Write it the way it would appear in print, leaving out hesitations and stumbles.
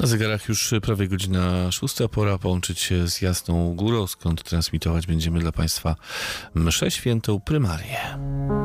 Na zegarach już prawie godzina 6, pora połączyć się z Jasną Górą, skąd transmitować będziemy dla Państwa mszę świętą Prymarię.